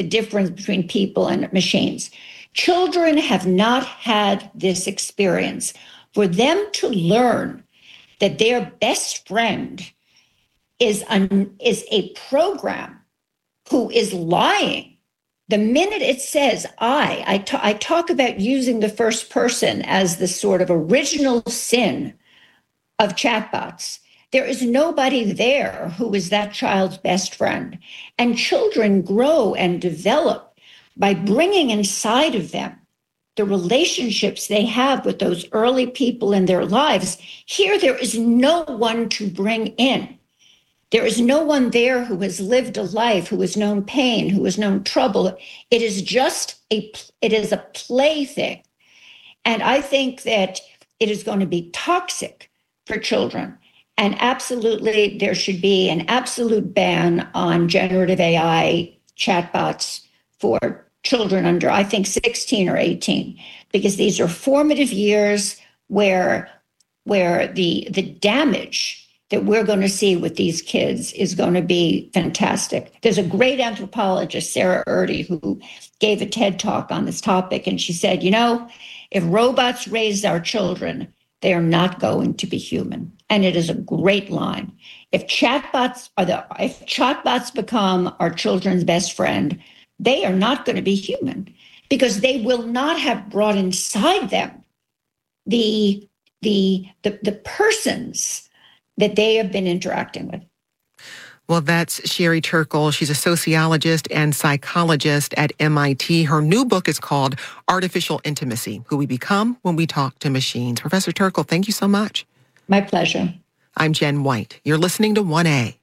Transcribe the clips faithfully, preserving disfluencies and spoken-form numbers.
the difference between people and machines. Children have not had this experience. For them to learn that their best friend is, an, is a program who is lying. The minute it says I, I, t- I talk about using the first person as the sort of original sin of chatbots. There is nobody there who is that child's best friend. And children grow and develop by bringing inside of them the relationships they have with those early people in their lives. Here, there is no one to bring in. There is no one there who has lived a life, who has known pain, who has known trouble. It is just a, it is a plaything. And I think that it is going to be toxic for children. And absolutely, there should be an absolute ban on generative A I chatbots for children under, I think, sixteen or eighteen, because these are formative years where, where the, the damage that we're going to see with these kids is going to be fantastic. There's a great anthropologist, Sarah Erdy, who gave a TED Talk on this topic, and she said, you know, if robots raise our children, they are not going to be human. And it is a great line. If chatbots are the, if chatbots become our children's best friend, they are not going to be human, because they will not have brought inside them the, the, the, the persons that they have been interacting with. Well, that's Sherry Turkle. She's a sociologist and psychologist at M I T. Her new book is called Artificial Intimacy: Who We Become When We Talk to Machines. Professor Turkle, thank you so much. My pleasure. I'm Jen White. You're listening to one A.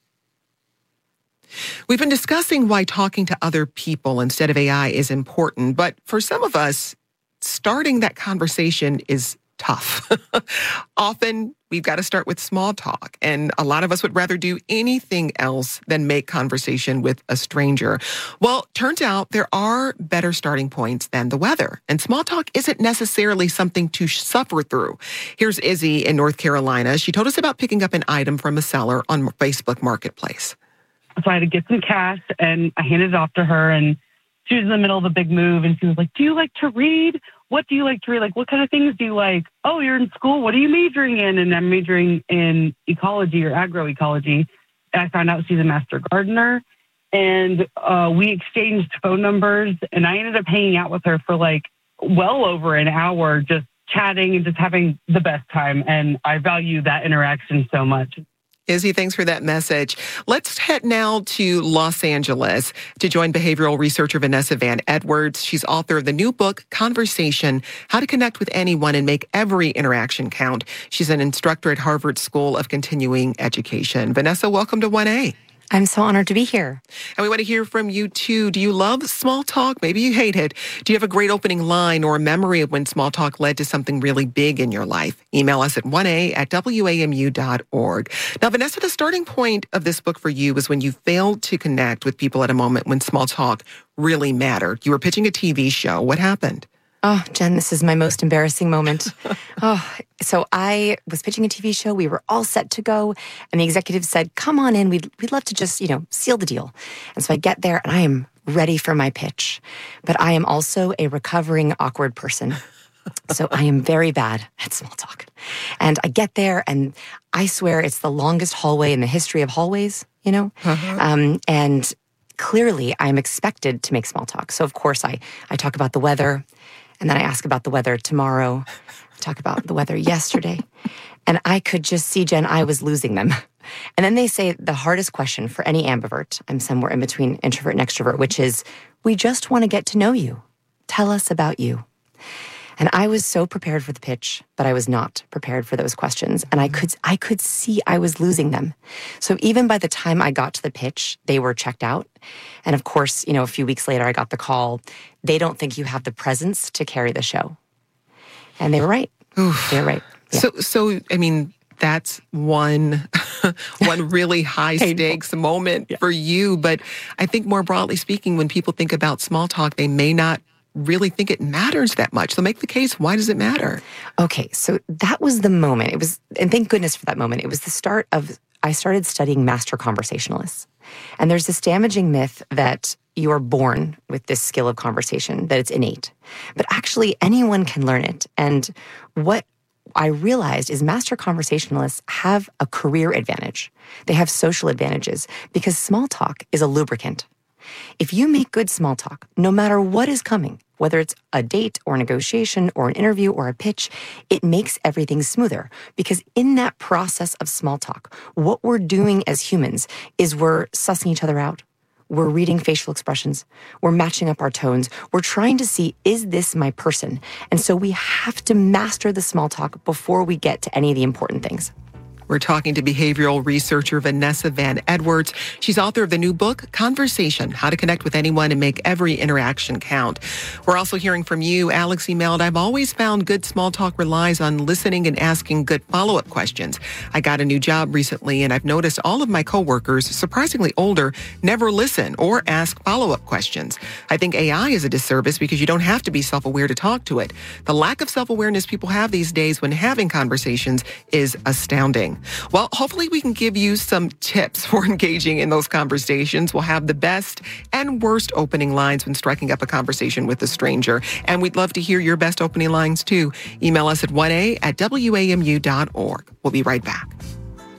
We've been discussing why talking to other people instead of A I is important, but for some of us, starting that conversation is tough. Often, we've got to start with small talk, and a lot of us would rather do anything else than make conversation with a stranger. Well, turns out there are better starting points than the weather, and small talk isn't necessarily something to suffer through. Here's Izzy in North Carolina. She told us about picking up an item from a seller on Facebook Marketplace. So I had to get some cash, and I handed it off to her, and she was in the middle of a big move, and she was like, do you like to read? What do you like to read? Like, what kind of things do you like? Oh, you're in school. What are you majoring in? And I'm majoring in ecology or agroecology. And I found out she's a master gardener. And uh, we exchanged phone numbers. And I ended up hanging out with her for like well over an hour, just chatting and just having the best time. And I value that interaction so much. Izzy, thanks for that message. Let's head now to Los Angeles to join behavioral researcher Vanessa Van Edwards. She's author of the new book, Conversation: How to Connect with Anyone and Make Every Interaction Count. She's an instructor at Harvard School of Continuing Education. Vanessa, welcome to one A. I'm so honored to be here. And we want to hear from you, too. Do you love small talk? Maybe you hate it. Do you have a great opening line or a memory of when small talk led to something really big in your life? Email us at one a at w a m u dot org. Now, Vanessa, the starting point of this book for you was when you failed to connect with people at a moment when small talk really mattered. You were pitching a T V show. What happened? Oh, Jen, this is my most embarrassing moment. oh, so I was pitching a T V show. We were all set to go. And the executive said, come on in. We'd, we'd love to just, you know, seal the deal. And so I get there and I am ready for my pitch. But I am also a recovering awkward person. So I am very bad at small talk. And I get there and I swear it's the longest hallway in the history of hallways, you know? Uh-huh. Um, and clearly I'm expected to make small talk. So of course I, I talk about the weather. And then I ask about the weather tomorrow, talk about the weather yesterday. And I could just see, Jen, I was losing them. And then they say the hardest question for any ambivert, I'm somewhere in between introvert and extrovert, which is, we just want to get to know you. Tell us about you. And I was so prepared for the pitch, but I was not prepared for those questions. And I could I could see I was losing them. So even by the time I got to the pitch, they were checked out. And of course, you know, a few weeks later, I got the call. They don't think you have the presence to carry the show. And they were right. Oof. They were right. Yeah. So, so I mean, that's one one really high stakes moment yeah. for you. But I think more broadly speaking, when people think about small talk, they may not really think it matters that much. So make the case, why does it matter? Okay, so that was the moment. It was, and thank goodness for that moment. It was the start of I started studying master conversationalists. And there's this damaging myth that you are born with this skill of conversation, that it's innate. But actually, anyone can learn it. And what I realized is master conversationalists have a career advantage. They have social advantages because small talk is a lubricant. If you make good small talk, no matter what is coming, whether it's a date or a negotiation or an interview or a pitch, it makes everything smoother. Because in that process of small talk, what we're doing as humans is we're sussing each other out. We're reading facial expressions. We're matching up our tones. We're trying to see, is this my person? And so we have to master the small talk before we get to any of the important things. We're talking to behavioral researcher Vanessa Van Edwards. She's author of the new book, Conversation, How to Connect with Anyone and Make Every Interaction Count. We're also hearing from you. Alex emailed, I've always found good small talk relies on listening and asking good follow-up questions. I got a new job recently, and I've noticed all of my coworkers, surprisingly older, never listen or ask follow-up questions. I think A I is a disservice because you don't have to be self-aware to talk to it. The lack of self-awareness people have these days when having conversations is astounding. Well, hopefully we can give you some tips for engaging in those conversations. We'll have the best and worst opening lines when striking up a conversation with a stranger. And we'd love to hear your best opening lines too. Email us at one a at W A M U dot org. We'll be right back.